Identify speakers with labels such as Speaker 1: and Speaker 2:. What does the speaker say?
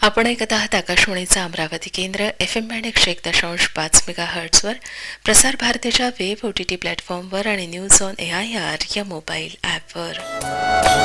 Speaker 1: आपण ऐकत आहात आकाशवाणीचा अमरावती केंद्र FM बँड 101.5 मेगाहर्ट्झवर, प्रसार भारतीच्या वेब OTT प्लॅटफॉर्मवर आणि न्यूज ऑन AIR या मोबाईल ॲपवर.